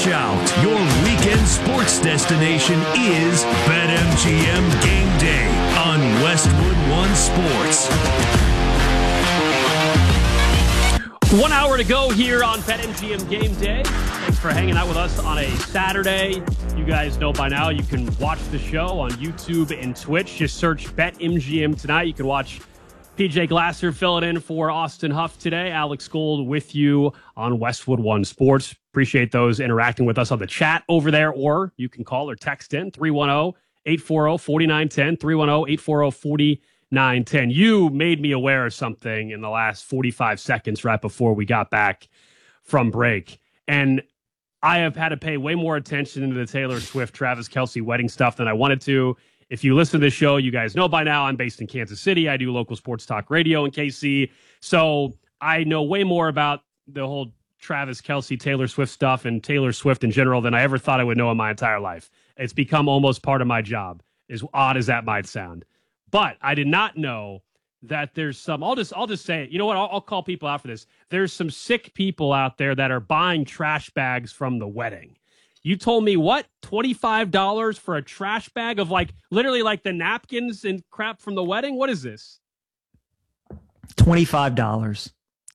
Watch out. Your weekend sports destination is BetMGM Game Day on Westwood One Sports. 1 hour to go here on BetMGM Game Day. Thanks for hanging out with us on a Saturday. You guys know by now you can watch the show on YouTube and Twitch. Just search BetMGM tonight. You can watch PJ Glasser filling in for Austin Huff today. Alex Gold with you on Westwood One Sports. Appreciate those interacting with us on the chat over there, or you can call or text in 310-840-4910, 310-840-4910. You made me aware of something in the last 45 seconds right before we got back from break. And I have had to pay way more attention to the Taylor Swift, Travis Kelce wedding stuff than I wanted to. If you listen to the show, you guys know by now I'm based in Kansas City. I do local sports talk radio in KC. So I know way more about the whole Travis Kelce, Taylor Swift stuff and Taylor Swift in general than I ever thought I would know in my entire life. It's become almost part of my job, as odd as that might sound. But I did not know that there's some, I'll just say it. You know what? I'll call people out for this. There's some sick people out there that are buying trash bags from the wedding. You told me what? $25 for a trash bag of literally the napkins and crap from the wedding? What is this? $25.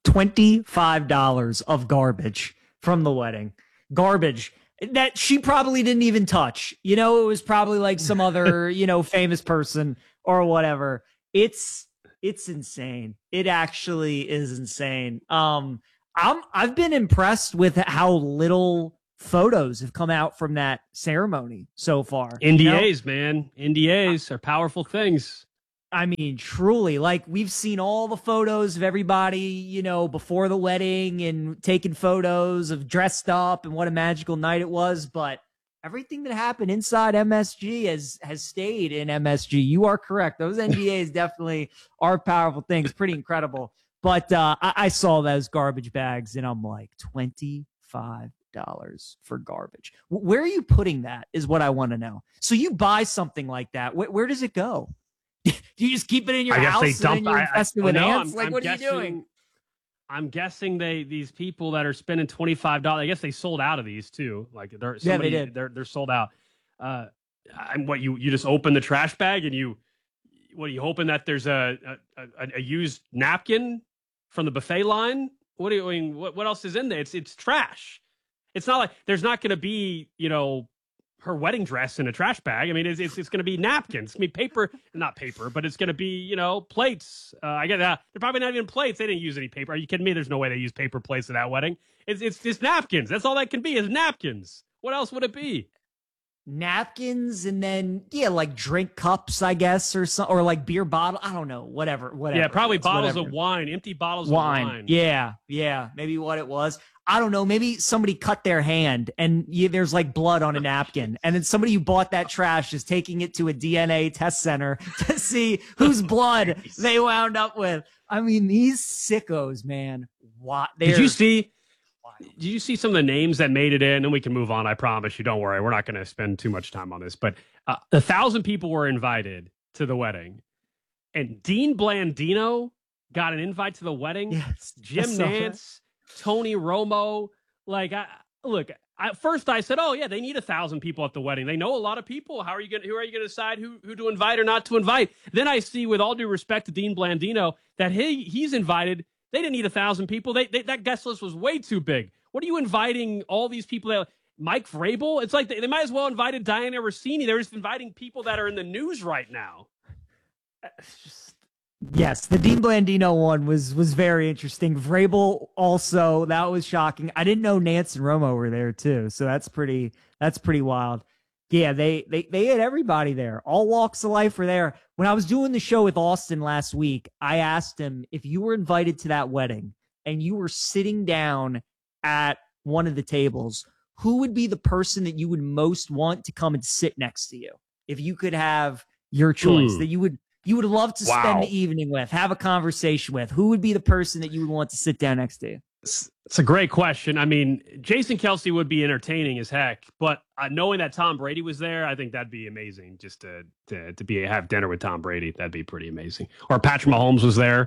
$25 of garbage from the wedding. Garbage that she probably didn't even touch. It was probably some other, famous person or whatever. It's insane. It actually is insane. I've been impressed with how little photos have come out from that ceremony so far. NDAs, man. NDAs are powerful things. I mean, truly, we've seen all the photos of everybody, before the wedding and taking photos of dressed up and what a magical night it was. But everything that happened inside MSG has stayed in MSG. You are correct. Those NDAs definitely are powerful things. Pretty incredible. But I saw those garbage bags and I'm like, $25 for garbage. Where are you putting that is what I want to know. So you buy something like that. Where does it go? Do you just keep it in your house and then you're infested with ants? What are you doing? I'm guessing these people that are spending $25, I guess they sold out of these too. They did. They're sold out. What you just open the trash bag and are you hoping that there's a used napkin from the buffet line? What else is in there? It's trash. It's not like there's not going to be, her wedding dress in a trash bag. I mean, it's going to be napkins. I mean, paper, not paper, but it's going to be, plates. I get that. They're probably not even plates. They didn't use any paper. Are you kidding me? There's no way they use paper plates at that wedding. It's just napkins. That's all that can be is napkins. What else would it be? Napkins and then, drink cups, I guess, or beer bottle. I don't know. Whatever. Yeah, probably bottles of wine, empty bottles of wine. Yeah. Maybe what it was. I don't know. Maybe somebody cut their hand and there's blood on a napkin. And then somebody who bought that trash is taking it to a DNA test center to see whose blood they wound up with. I mean, these sickos, man. Did you see some of the names that made it in? And we can move on. I promise you. Don't worry. We're not going to spend too much time on this. But 1,000 people were invited to the wedding. And Dean Blandino got an invite to the wedding. Yes, Jim Nance. Tony Romo, first I said, oh yeah, they need 1,000 people at the wedding. They know a lot of people. Who are you going to decide who to invite or not to invite? Then I see, with all due respect to Dean Blandino, that he's invited. They didn't need 1,000 people. That guest list was way too big. What are you inviting all these people? Mike Vrabel? It's they might as well invited Diana Rossini. They're just inviting people that are in the news right now. Yes, the Dean Blandino one was very interesting. Vrabel also, that was shocking. I didn't know Nance and Romo were there too, so that's pretty wild. Yeah, they had everybody there. All walks of life were there. When I was doing the show with Austin last week, I asked him, if you were invited to that wedding and you were sitting down at one of the tables, who would be the person that you would most want to come and sit next to you? If you could have your choice that you would love to spend the evening with, have a conversation with, who would be the person that you would want to sit down next to you? It's a great question. I mean, Jason Kelce would be entertaining as heck, but knowing that Tom Brady was there, I think that'd be amazing. Just to have dinner with Tom Brady, that'd be pretty amazing. Or Patrick Mahomes was there.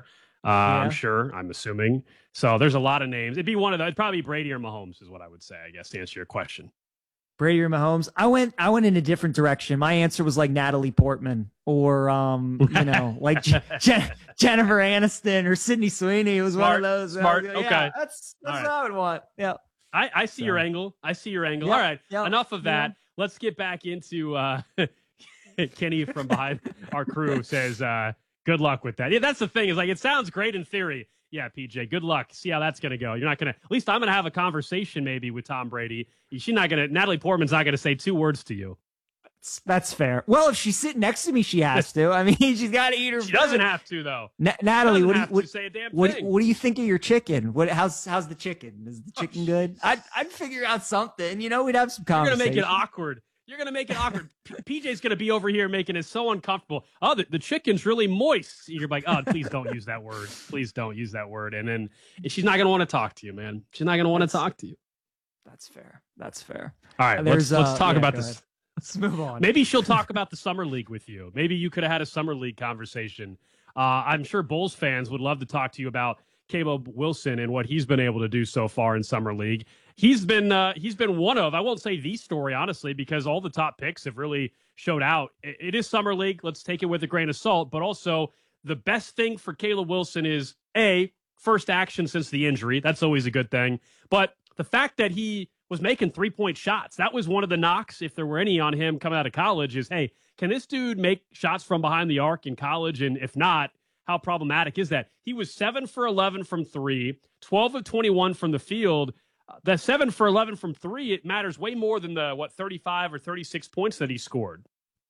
I'm sure. I'm assuming. So there's a lot of names. It'd be one of those. It'd probably be Brady or Mahomes is what I would say, I guess, to answer your question. Brady or Mahomes. I went in a different direction. My answer was like Natalie Portman or like Jennifer Aniston or Sydney Sweeney. It was one of those. Smart. Yeah, okay. That's what I would want. Yeah. I see your angle. I see your angle. All right. Enough of that. Yeah. Let's get back into Kenny from behind our crew says, good luck with that. Yeah, that's the thing. Is like, it sounds great in theory. Yeah, PJ, good luck. See how that's going to go. You're not going to, at least I'm going to have a conversation maybe with Tom Brady. Natalie Portman's not going to say 2 words to you. That's fair. Well, if she's sitting next to me, she has to. I mean, she's got to eat her. She doesn't have to, though. Natalie, what do you say a damn thing. What do you think of your chicken? How's the chicken? Is the chicken good? I'd figure out something. We'd have some conversation. You're going to make it awkward. You're going to make it awkward. PJ's going to be over here making it so uncomfortable. Oh, the chicken's really moist. You're like, oh, please don't use that word. Please don't use that word. And then she's not going to want to talk to you, man. She's not going to want to talk to you. That's fair. All right, let's talk about this. Ahead. Let's move on. Maybe she'll talk about the Summer League with you. Maybe you could have had a Summer League conversation. I'm sure Bulls fans would love to talk to you about Caleb Wilson and what he's been able to do so far in Summer League. He's been one of, I won't say the story, honestly, because all the top picks have really showed out. It is Summer League. Let's take it with a grain of salt. But also, the best thing for Caleb Wilson is, first action since the injury. That's always a good thing. But the fact that he was making 3-point shots, that was one of the knocks, if there were any on him coming out of college, is, hey, can this dude make shots from behind the arc in college? And if not, how problematic is that? He was 7 for 11 from 3, 12 of 21 from the field. The 7 for 11 from 3, it matters way more than the 35 or 36 points that he scored.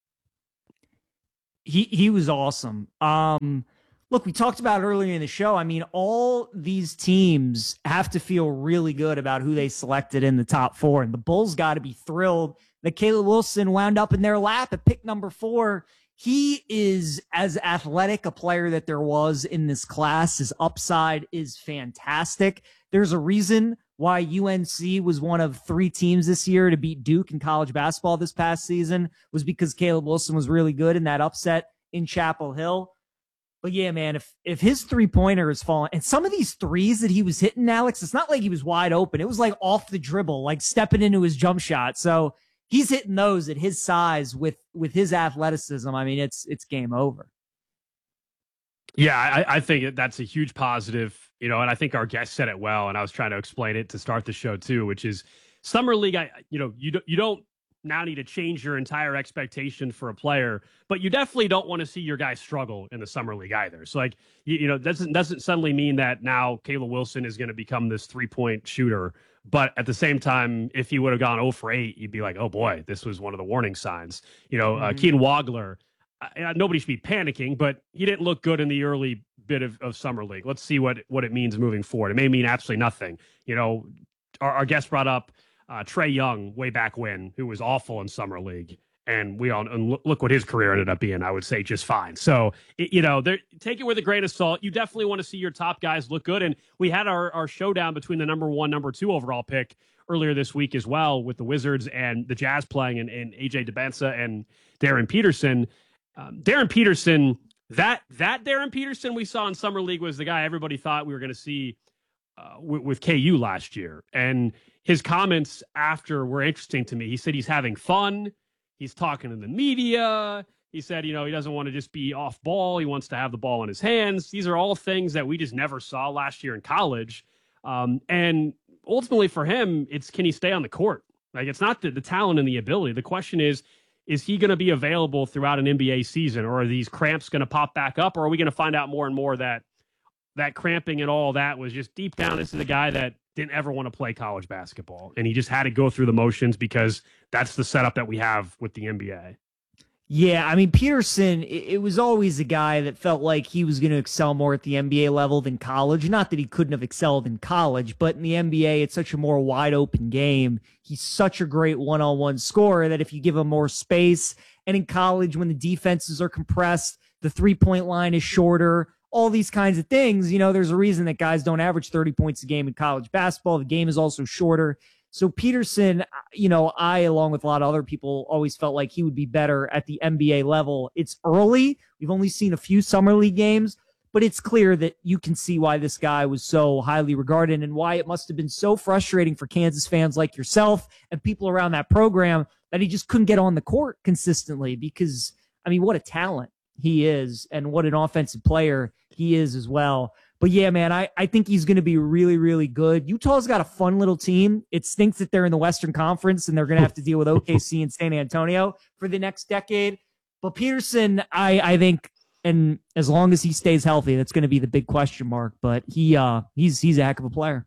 He was awesome. Look, we talked about earlier in the show. I mean, all these teams have to feel really good about who they selected in the top 4, and the Bulls got to be thrilled that Caleb Wilson wound up in their lap at pick number 4. He is as athletic a player that there was in this class. His upside is fantastic. There's a reason why UNC was one of 3 teams this year to beat Duke in college basketball this past season, was because Caleb Wilson was really good in that upset in Chapel Hill. But yeah, man, if his 3-pointer is falling, and some of these threes that he was hitting, Alex, it's not like he was wide open. It was like off the dribble, like stepping into his jump shot. So he's hitting those at his size with his athleticism. I mean, it's game over. Yeah, I think that's a huge positive, and I think our guest said it well, and I was trying to explain it to start the show too, which is Summer League. You don't now need to change your entire expectation for a player, but you definitely don't want to see your guy struggle in the Summer League either. So like, doesn't suddenly mean that now Caleb Wilson is going to become this 3-point shooter. But at the same time, if he would have gone 0 for 8, you'd be like, oh boy, this was one of the warning signs. Keaton Wagler, nobody should be panicking, but he didn't look good in the early bit of Summer League. Let's see what it means moving forward. It may mean absolutely nothing. Our guest brought up Trae Young way back when, who was awful in Summer League. And look what his career ended up being, I would say just fine. So, take it with a grain of salt. You definitely want to see your top guys look good. And we had our showdown between the number 1, number 2 overall pick earlier this week as well, with the Wizards and the Jazz playing, and AJ Debinsa and Darren Peterson. Darren Peterson, that Darren Peterson we saw in Summer League was the guy everybody thought we were going to see with KU last year. And his comments after were interesting to me. He said he's having fun. He's talking to the media. He said, he doesn't want to just be off ball. He wants to have the ball in his hands. These are all things that we just never saw last year in college. And ultimately for him, it's, can he stay on the court? Like, it's not the talent and the ability. The question is he going to be available throughout an NBA season, or are these cramps going to pop back up? Or are we going to find out more and more that cramping and all that was just deep down, this is a guy that didn't ever want to play college basketball, and he just had to go through the motions because that's the setup that we have with the NBA. Yeah, I mean, Peterson, it was always a guy that felt like he was going to excel more at the NBA level than college. Not that he couldn't have excelled in college, but in the NBA, it's such a more wide open game. He's such a great one-on-one scorer that if you give him more space, and in college, when the defenses are compressed, the 3-point line is shorter, all these kinds of things, there's a reason that guys don't average 30 points a game in college basketball. The game is also shorter. So Peterson, I, along with a lot of other people, always felt like he would be better at the NBA level. It's early. We've only seen a few Summer League games, but it's clear that you can see why this guy was so highly regarded and why it must have been so frustrating for Kansas fans like yourself and people around that program that he just couldn't get on the court consistently because, I mean, what a talent he is and what an offensive player he is as well. But yeah, man, I think he's going to be really, really good. Utah's got a fun little team. It stinks that they're in the Western Conference and they're going to have to deal with OKC and San Antonio for the next decade. But Peterson, I think, and as long as he stays healthy, that's going to be the big question mark. But he's a heck of a player.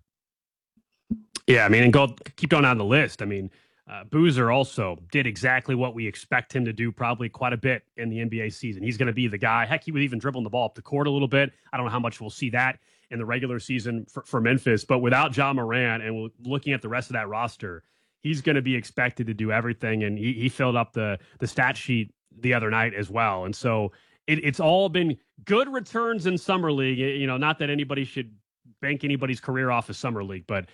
Yeah, I mean, and keep going down the list. I mean, Boozer also did exactly what we expect him to do, probably quite a bit in the NBA season. He's going to be the guy. Heck, he was even dribbling the ball up the court a little bit. I don't know how much we'll see that in the regular season for Memphis, but without Ja Morant and looking at the rest of that roster, he's going to be expected to do everything. And he filled up the stat sheet the other night as well. And so it's all been good returns in Summer League. You know, not that anybody should bank anybody's career off of Summer League, but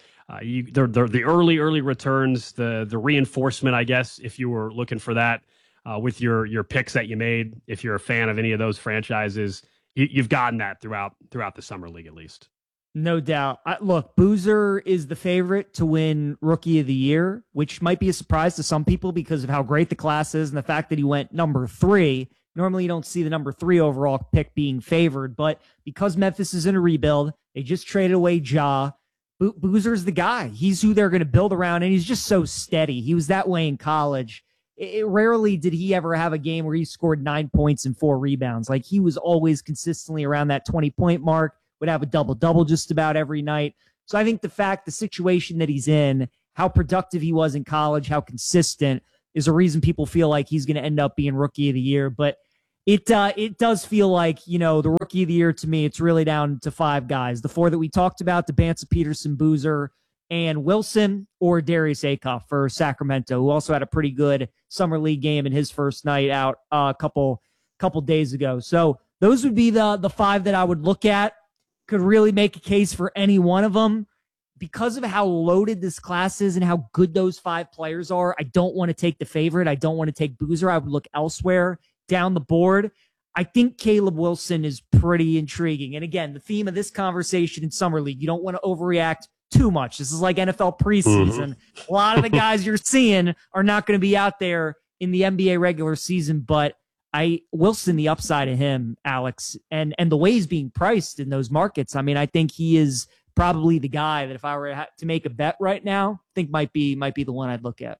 the early returns, the reinforcement, I guess, if you were looking for that with your picks that you made, if you're a fan of any of those franchises, you've gotten that throughout the Summer League at least. No doubt. Look, Boozer is the favorite to win Rookie of the Year, which might be a surprise to some people because of how great the class is and the fact that he went number 3. Normally, you don't see the number 3 overall pick being favored, but because Memphis is in a rebuild, they just traded away Ja. Boozer's the guy. He's who they're going to build around, and he's just so steady. He was that way in college. Rarely did he ever have a game where he scored 9 points and 4 rebounds. Like, he was always consistently around that 20-point mark, would have a double-double just about every night. So I think the situation that he's in, how productive he was in college, how consistent, is a reason people feel like he's going to end up being Rookie of the Year. But it does feel like, you know, the Rookie of the Year to me, it's really down to 5 guys. The 4 that we talked about, Debanza, Peterson, Boozer, and Wilson, or Darius Acuff for Sacramento, who also had a pretty good Summer League game in his first night out a couple days ago. So those would be the 5 that I would look at. Could really make a case for any one of them. Because of how loaded this class is and how good those 5 players are, I don't want to take the favorite. I don't want to take Boozer. I would look elsewhere down the board. I think Caleb Wilson is pretty intriguing. And again, the theme of this conversation in Summer League, you don't want to overreact too much. This is like NFL preseason. A lot of the guys you're seeing are not going to be out there in the NBA regular season, but Wilson, the upside of him, Alex, and the way he's being priced in those markets, I mean, I think he is probably the guy that if I were to make a bet right now, I think might be the one I'd look at.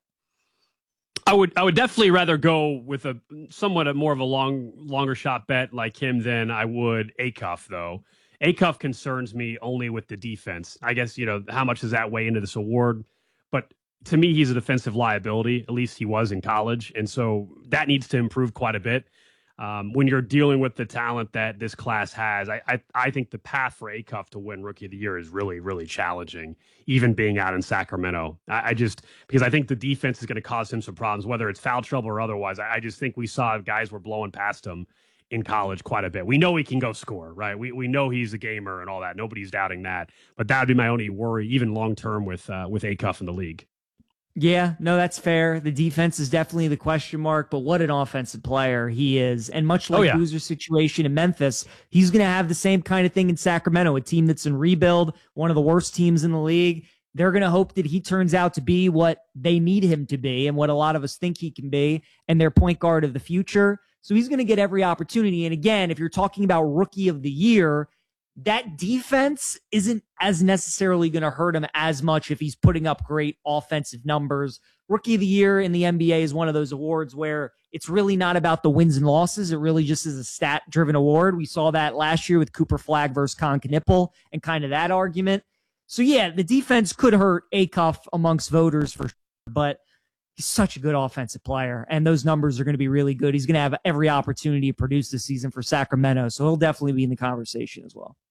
I would definitely rather go with a somewhat more of a longer shot bet like him than I would Acuff, though. Acuff concerns me only with the defense. I guess, you know, how much does that weigh into this award? But to me, he's a defensive liability. At least he was in college. And so that needs to improve quite a bit. When you're dealing with the talent that this class has, I think the path for Acuff to win Rookie of the Year is really, really challenging, even being out in Sacramento. Because I think the defense is going to cause him some problems, whether it's foul trouble or otherwise. I just think we saw guys were blowing past him in college quite a bit. We know he can go score, right? We know he's a gamer and all that. Nobody's doubting that. But that would be my only worry, even long-term with Acuff in the league. Yeah, no, that's fair. The defense is definitely the question mark, but what an offensive player he is. And much like Boozer's situation in Memphis, he's going to have the same kind of thing in Sacramento, a team that's in rebuild, one of the worst teams in the league. They're going to hope that he turns out to be what they need him to be and what a lot of us think he can be, and their point guard of the future. So he's going to get every opportunity. And again, if you're talking about Rookie of the Year, that defense isn't as necessarily going to hurt him as much if he's putting up great offensive numbers. Rookie of the Year in the NBA is one of those awards where it's really not about the wins and losses. It really just is a stat-driven award. We saw that last year with Cooper Flagg versus Con Knippel and kind of that argument. So yeah, the defense could hurt Acuff amongst voters for sure, but he's such a good offensive player, and those numbers are going to be really good. He's going to have every opportunity to produce this season for Sacramento, so he'll definitely be in the conversation as well.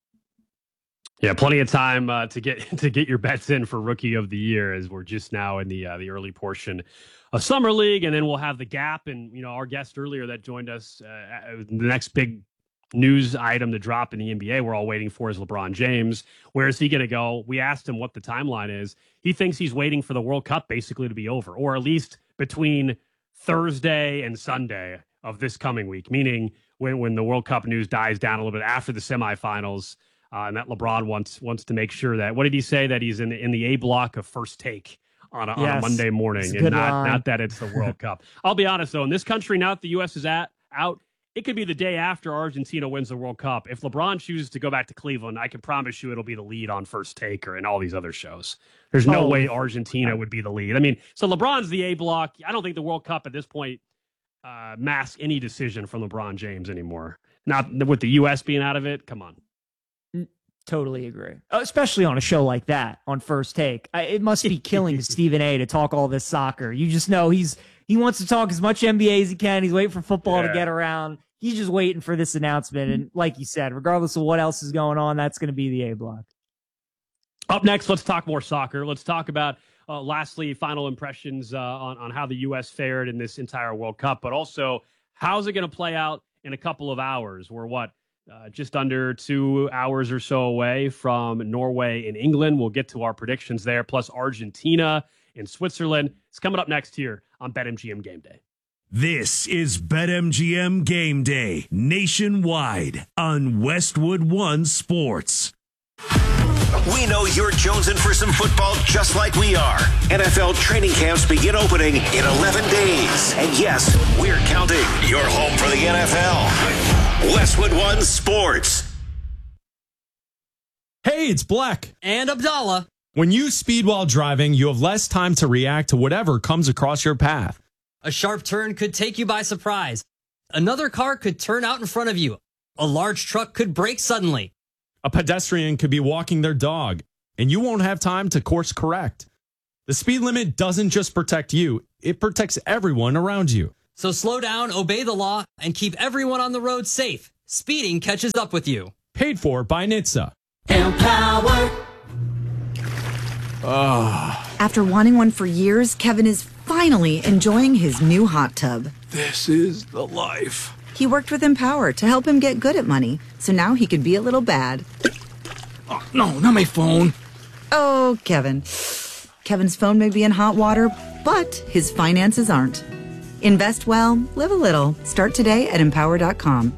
Yeah, plenty of time to get your bets in for Rookie of the Year, as we're just now in the early portion of Summer League, and then we'll have the gap. And you know, our guest earlier that joined us, the next big news item to drop in the NBA we're all waiting for is LeBron James. Where is he going to go? We asked him what the timeline is. He thinks he's waiting for the World Cup basically to be over, or at least between Thursday and Sunday of this coming week, meaning when the World Cup news dies down a little bit after the semifinals, and that LeBron wants to make sure that, what did he say, that he's in the A block of First Take on a Monday morning, and not that it's the World Cup. I'll be honest though, in this country now that the U.S. is out, it could be the day after Argentina wins the World Cup. If LeBron chooses to go back to Cleveland, I can promise you it'll be the lead on First Take or in all these other shows. There's no way Argentina would be the lead. I mean, so LeBron's the A block. I don't think the World Cup at this point masks any decision from LeBron James anymore. Not with the U.S. being out of it. Come on. Totally agree. Especially on a show like that, on First Take. It must be killing Stephen A. to talk all this soccer. You just know he wants to talk as much NBA as he can. He's waiting for football to get around. He's just waiting for this announcement. And like you said, regardless of what else is going on, that's going to be the A block. Up next, let's talk more soccer. Let's talk about, lastly, final impressions on how the U.S. fared in this entire World Cup, but also how's it going to play out in a couple of hours? We're just under 2 hours or so away from Norway and England. We'll get to our predictions there, plus Argentina and Switzerland. It's coming up next here on BetMGM Game Day. This is BetMGM Game Day nationwide on Westwood One Sports. We know you're jonesing for some football just like we are. NFL training camps begin opening in 11 days. And yes, we're counting. You're home for the NFL. Westwood One Sports. Hey, it's Black. And Abdallah. When you speed while driving, you have less time to react to whatever comes across your path. A sharp turn could take you by surprise. Another car could turn out in front of you. A large truck could brake suddenly. A pedestrian could be walking their dog, and you won't have time to course correct. The speed limit doesn't just protect you, it protects everyone around you. So slow down, obey the law, and keep everyone on the road safe. Speeding catches up with you. Paid for by NHTSA. Empower. After wanting one for years, Kevin is finally enjoying his new hot tub. This is the life. He worked with Empower to help him get good at money, so now he could be a little bad. Oh, no, not my phone. Oh, Kevin. Kevin's phone may be in hot water, but his finances aren't. Invest well, live a little. Start today at Empower.com.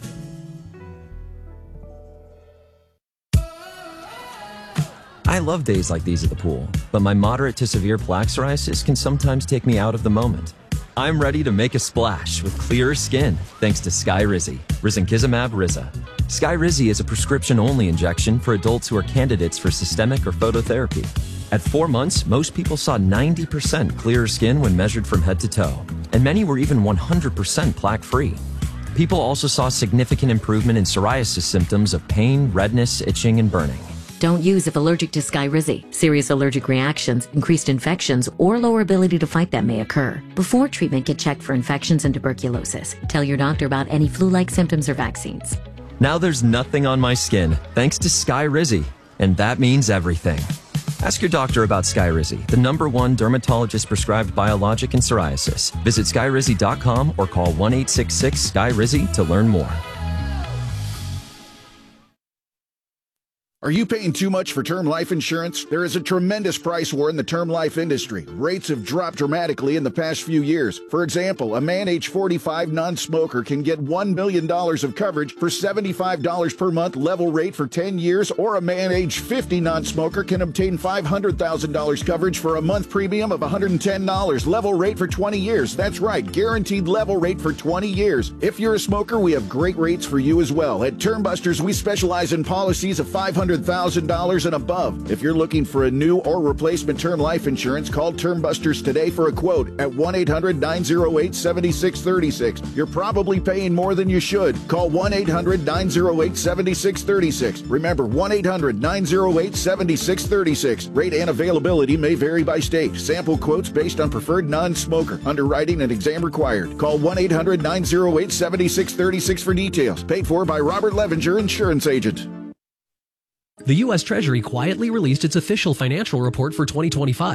I love days like these at the pool, but my moderate to severe plaque psoriasis can sometimes take me out of the moment. I'm ready to make a splash with clearer skin thanks to Skyrizi, Risankizumab Riza. Skyrizi is a prescription-only injection for adults who are candidates for systemic or phototherapy. At 4 months, most people saw 90% clearer skin when measured from head to toe, and many were even 100% plaque-free. People also saw significant improvement in psoriasis symptoms of pain, redness, itching, and burning. Don't use if allergic to Skyrizi. Serious allergic reactions, increased infections, or lower ability to fight them may occur. Before treatment, get checked for infections and tuberculosis. Tell your doctor about any flu-like symptoms or vaccines. Now there's nothing on my skin thanks to Skyrizi, and that means everything. Ask your doctor about Skyrizi, the #1 dermatologist-prescribed biologic in psoriasis. Visit Skyrizi.com or call 1-866-SKYRIZI to learn more. Are you paying too much for term life insurance? There is a tremendous price war in the term life industry. Rates have dropped dramatically in the past few years. For example, a man age 45 non-smoker can get $1 million of coverage for $75 per month level rate for 10 years, or a man age 50 non-smoker can obtain $500,000 coverage for a month premium of $110 level rate for 20 years. That's right, guaranteed level rate for 20 years. If you're a smoker, we have great rates for you as well. At Termbusters, we specialize in policies of $500,000 and above. If you're looking for a new or replacement term life insurance, call Termbusters today for a quote at 1-800-908-7636. You're probably paying more than you should. Call 1-800-908-7636. Remember, 1-800-908-7636. Rate and availability may vary by state. Sample quotes based on preferred non-smoker. Underwriting and exam required. Call 1-800-908-7636 for details. Paid for by Robert Levenger, Insurance Agent. The U.S. Treasury quietly released its official financial report for 2025.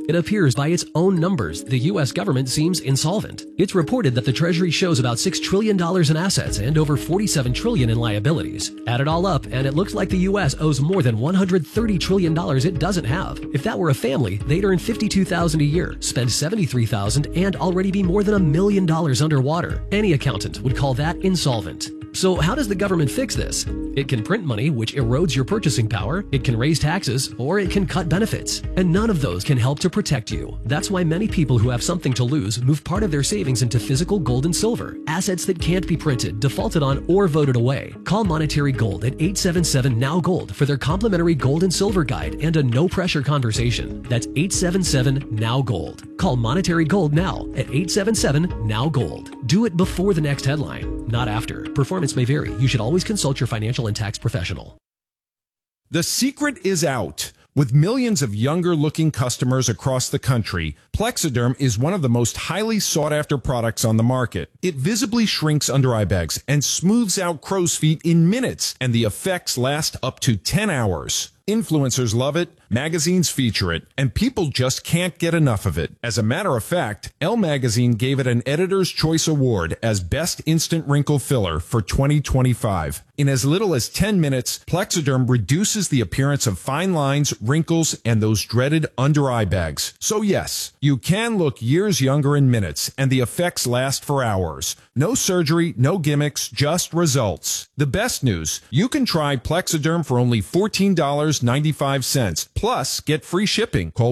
It appears by its own numbers, the U.S. government seems insolvent. It's reported that the Treasury shows about $6 trillion in assets and over $47 trillion in liabilities. Add it all up, and it looks like the U.S. owes more than $130 trillion it doesn't have. If that were a family, they'd earn $52,000 a year, spend $73,000, and already be more than $1 million underwater. Any accountant would call that insolvent. So how does the government fix this? It can print money, which erodes your purchasing power, it can raise taxes, or it can cut benefits. And none of those can help to protect you. That's why many people who have something to lose move part of their savings into physical gold and silver, assets that can't be printed, defaulted on, or voted away. Call Monetary Gold at 877-NOW-GOLD for their complimentary gold and silver guide and a no-pressure conversation. That's 877-NOW-GOLD. Call Monetary Gold now at 877-NOW-GOLD. Do it before the next headline, not after. Performance may vary. You should always consult your financial and tax professional. The secret is out. With millions of younger-looking customers across the country, Plexiderm is one of the most highly sought-after products on the market. It visibly shrinks under-eye bags and smooths out crow's feet in minutes, and the effects last up to 10 hours. Influencers love it, magazines feature it, and people just can't get enough of it. As a matter of fact, Elle Magazine gave it an Editor's Choice Award as Best Instant Wrinkle Filler for 2025. In as little as 10 minutes, Plexiderm reduces the appearance of fine lines, wrinkles, and those dreaded under-eye bags. So yes, you can look years younger in minutes, and the effects last for hours. No surgery, no gimmicks, just results. The best news, you can try Plexiderm for only $14.95. Plus, get free shipping. Call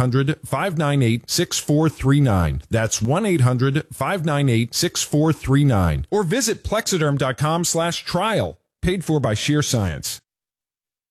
1-800-598-6439. That's 1-800-598-6439. Or visit Plexiderm.com/trial. Paid for by Sheer Science.